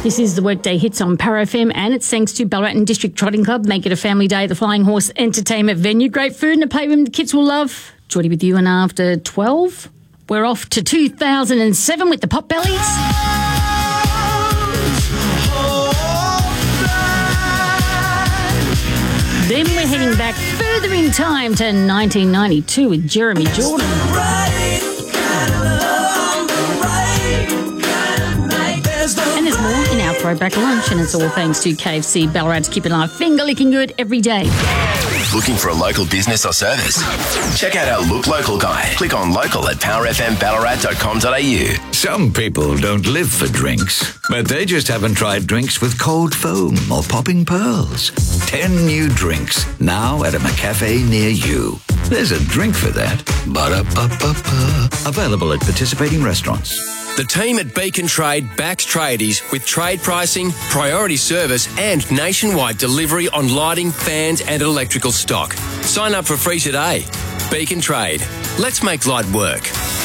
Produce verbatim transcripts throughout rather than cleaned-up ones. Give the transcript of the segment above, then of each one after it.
This is the Workday Hits on Power F M, and it's thanks to Ballarat and District Trotting Club. Make it a family day at the Flying Horse Entertainment Venue. Great food and a playroom the kids will love. Geordie with you, and after twelve, we're off to two thousand seven with the Potbellies. Then we're heading back further in time to nineteen ninety-two with Jeremy Jordan. And there's more in our throwback lunch, and it's all thanks to K F C Ballarat. Keeping our finger licking good every day. Looking for a local business or service? Check out our Look Local guide. Click on local at power f m ballarat dot com dot a u. Some people don't live for drinks, but they just haven't tried drinks with cold foam or popping pearls. Ten new drinks now at a McCafe near you. There's a drink for that. Ba-da-ba-ba-ba. Available at participating restaurants. The team at Beacon Trade backs tradies with trade pricing, priority service and nationwide delivery on lighting, fans and electrical stock. Sign up for free today. Beacon Trade. Let's make light work.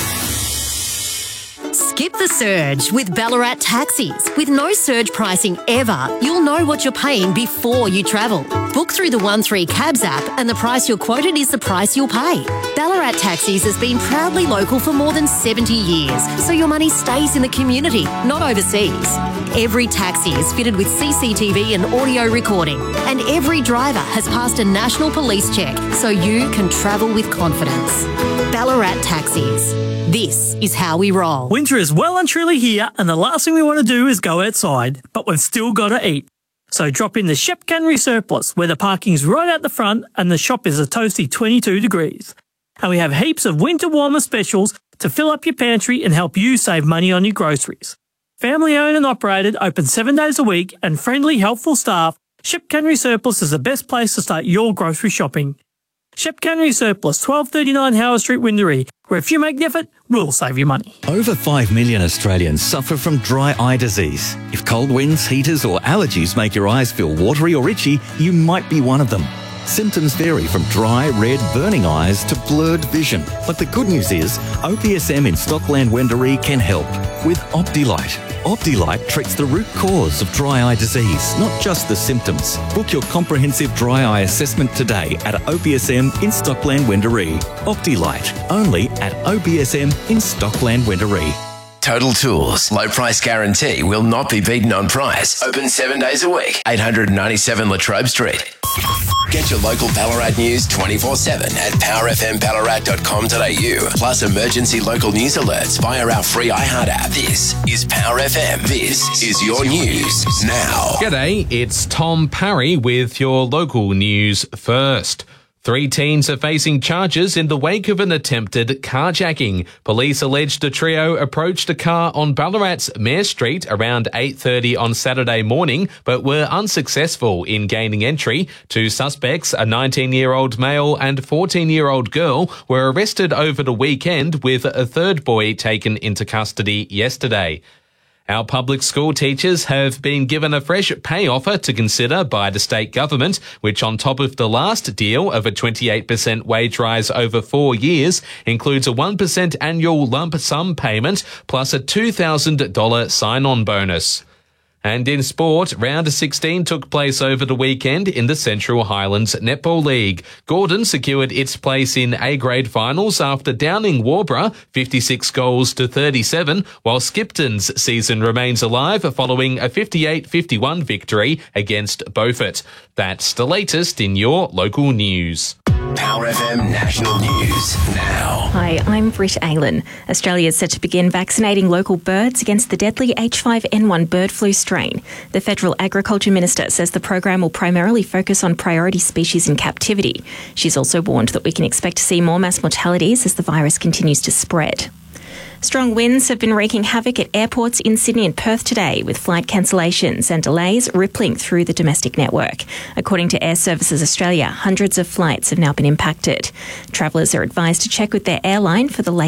Skip the surge with Ballarat Taxis. With no surge pricing ever, you'll know what you're paying before you travel. Book through the one three Cabs app and the price you're quoted is the price you'll pay. Ballarat Taxis has been proudly local for more than seventy years, so your money stays in the community, not overseas. Every taxi is fitted with C C T V and audio recording, and every driver has passed a national police check, so you can travel with confidence. Ballarat Taxis. This is how we roll. Winter is well and truly here, and the last thing we want to do is go outside, but we've still got to eat. So drop in the Shep Cannery Surplus, where the parking's right out the front and the shop is a toasty twenty-two degrees. And we have heaps of winter warmer specials to fill up your pantry and help you save money on your groceries. Family owned and operated, open seven days a week, and friendly, helpful staff, Shep Cannery Surplus is the best place to start your grocery shopping. Shep Cannery Surplus, twelve thirty-nine Howard Street, Windaree, where if you make the effort, we'll save you money. Over five million Australians suffer from dry eye disease. If cold winds, heaters or allergies make your eyes feel watery or itchy, you might be one of them. Symptoms vary from dry, red, burning eyes to blurred vision. But the good news is, O P S M in Stockland Wendouree can help with Optilite. Optilite treats the root cause of dry eye disease, not just the symptoms. Book your comprehensive dry eye assessment today at O P S M in Stockland Wendouree. Optilite, only at O P S M in Stockland Wendouree. Total Tools. Low price guarantee will not be beaten on price. Open seven days a week. eight ninety-seven Latrobe Street. Get your local Ballarat news twenty-four seven at power f m ballarat dot com dot a u. Plus emergency local news alerts via our free iHeart app. This is Power F M. This is your news now. G'day, it's Tom Parry with your local news first. Three teens are facing charges in the wake of an attempted carjacking. Police alleged a trio approached a car on Ballarat's Mare Street around eight thirty on Saturday morning, but were unsuccessful in gaining entry. Two suspects, a nineteen-year-old male and fourteen-year-old girl, were arrested over the weekend, with a third boy taken into custody yesterday. Our public school teachers have been given a fresh pay offer to consider by the state government, which on top of the last deal of a twenty-eight percent wage rise over four years, includes a one percent annual lump sum payment plus a two thousand dollars sign-on bonus. And in sport, round sixteen took place over the weekend in the Central Highlands Netball League. Gordon secured its place in A-grade finals after downing Warborough fifty-six goals to thirty-seven, while Skipton's season remains alive following a fifty-eight fifty-one victory against Beaufort. That's the latest in your local news. Power F M National News now. Hi, I'm Britt Aylen. Australia is set to begin vaccinating local birds against the deadly H five N one bird flu strain. The Federal Agriculture Minister says the program will primarily focus on priority species in captivity. She's also warned that we can expect to see more mass mortalities as the virus continues to spread. Strong winds have been wreaking havoc at airports in Sydney and Perth today, with flight cancellations and delays rippling through the domestic network. According to Air Services Australia, hundreds of flights have now been impacted. Travellers are advised to check with their airline for the latest